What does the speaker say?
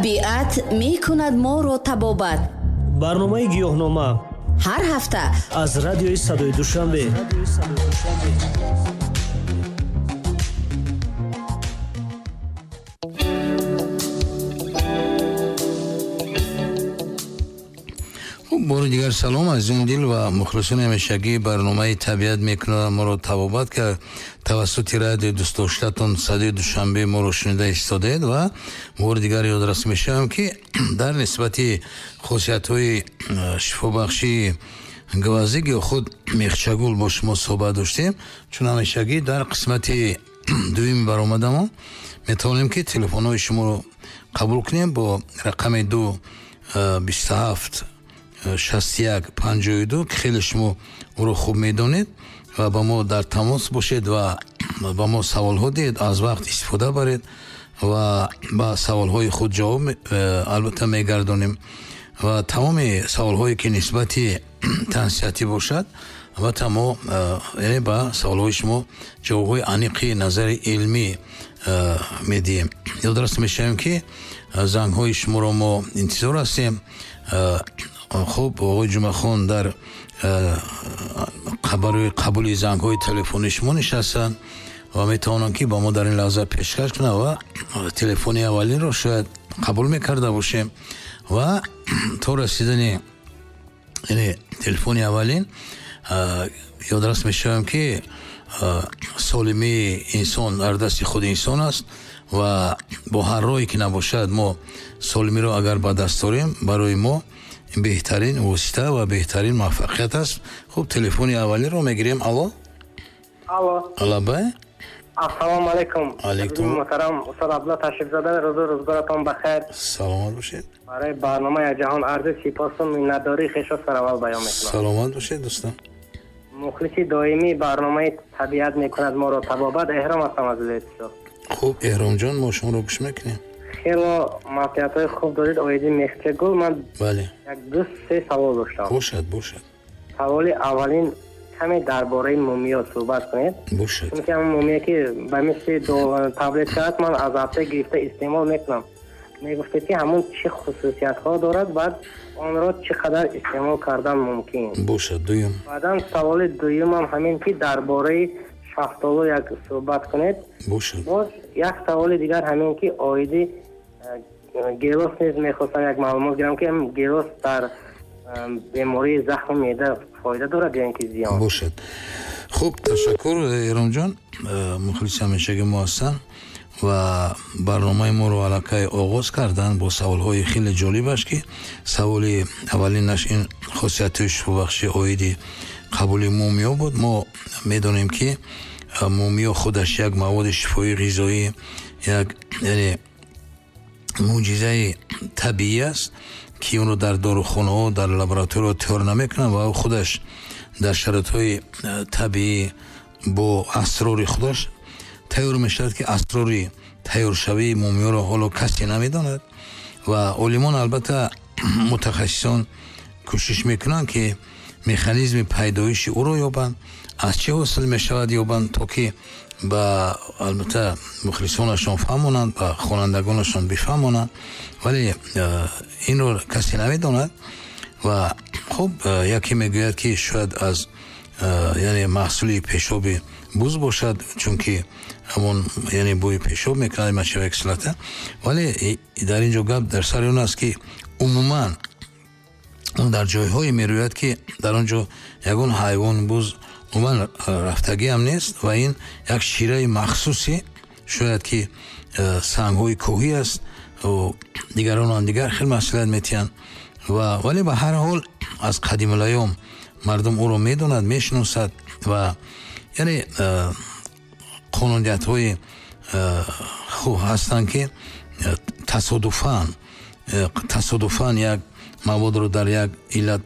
табиат мекунад моро табобат. барномаи гиёҳнома ҳар ҳафта аз радиои Садои Душанбе. бори дигар салом аз ин дил ва мухлисони ҳамешагӣ барномаи табиат мекунад моро табобат ка тавассути радиои дӯстдоштатон Садои Душанбе моро шунида истодаед ва бори дигар ёдрас мешавам ки дар нисбати хусусиятҳои шифобахшии гаваздик ё худ мехчагул бо шумо суҳбат доштем. чун ҳамешагӣ дар қисмати дуюми баромадамон метавонем ки телефонҳои шуморо қабул кунем бо рақами 227 61 52 ки хеле шумо ӯро хуб медонед ва ба мо дар тамос бошед ва ба мо саволҳо диҳед, аз вақт истифода баред ва ба саволҳои худ ҷавоб албатта мегардонем ва тамоми саволҳое ки нисбати тансиҳатӣ бошад албатта мо яъне ба саволҳои шумо ҷавобҳои аниқи назари илмӣ медиҳем. ёдрас мешавем ки зангҳои шуморо мо интизор ҳастем. хуб оғои ҷумъахон дар барои қабули зангҳои телефони шумо нишастанд ва метавонанд ки ба мо дар ин лаҳза пешкаш кунанд ва телефони аввалинро шояд қабул мекарда бошем ва то расидани телефони аввалин ёдрас мешавам ки солимии инсон дар дасти худи инсон аст ва бо ҳар роҳе ки набошад мо солимиро агар ба даст дорем барои мо беҳтарин восита ва беҳтарин муваффақият аст. хуб телефони аввалинро мегирем. алло алабай. ассалому алайкум. алайкум. муҳтарам устод Абдулла ташрифзода, рӯзу рӯзгоратон бахайр. саломат бошед. барои барномаи ҷаҳон арзи сипосу миннатдории хешро сараввал баён мекунам. саломат бошед дӯстон. мухлиси доимии барномаи табиат мекунад моро табобат эҳром ҳастам аз летсо. хуб эҳромҷон мо шуморо гӯш мекунем. хело маслиҳатҳои хуб доред оиди мехчагул. ман бале як 2-3 савол доштам. бошад. саволи аввалин каме дар бораи мумиё суҳбат кунед. бошад. чунки ҳамн мумие ки ба мисли таблетка аст, ман аз ҳафта гирифта истеъмол мекунам. мегуфтед ки ҳамон чӣ хусусиятҳо дорад, баъд онро чӣ қадар истеъмол кардан мумкин. бошад. дуюм. баъдан саволи дуюмам ҳамин ки дар бораи шафтолу як суҳбат кунед. бошад. боз як саволи дигар ҳамин ки оиди гелос низ мехостам як маълумот гирам ки гелос дар бемории захми меъда фоида дорад ё ин ки зиён. бошад. хуб ташаккур эҳромҷон, мухлиси ҳамешагӣ мо ҳастанд ва барномаи моро аллакай оғоз карданд бо саволҳои хеле ҷолибаш ки саволи аввалинаш ин хусусиятҳои шифобахши оиди қабули мумиё буд. мо медонем ки мумиё худаш як маводи шифоӣ ғизоӣ, як яъне мӯъҷизаи табиӣ аст ки онро дар дорухонаҳо дар лабораториҳо тайёр намекунанд ва худаш дар шароитҳои табиӣ бо асрори худаш тайёр мешавад ки асрори тайёршавии мумиёро ҳоло касе намедонад ва олимон албатта мутахассисон кӯшиш мекунанд ки механизми пайдоиши ӯро ёбанд, аз чӣ ҳосил мешавад ёбанд, то ки ба албатта мухлисонашон фаҳмонанд, ба хонандагонашон бифаҳмонанд, вале инро касе намедонад ва хуб яке мегӯяд ки шояд аз яъне маҳсули пешоби буз бошад, чунки ҳамон яъне бӯи пешоб мекунад мачава кислота, вале дар ин ҷо гап дар сари он аст ки умуман он дар ҷойҳое мерӯяд ки дар он ҷо ягон ҳайвон буз умуман рафтагӣ ҳам нест ва ин як шираи махсуси шояд ки сангҳои коҳӣ аст, дигаронан дигар хел маслиҳат метиҳанд вале ба ҳар ҳол аз қадимулайём мардум ӯро медонад, мешиносад ва яъне қонуниятҳои хуб ҳастанд ки тасодуфан як маводро дар як иллат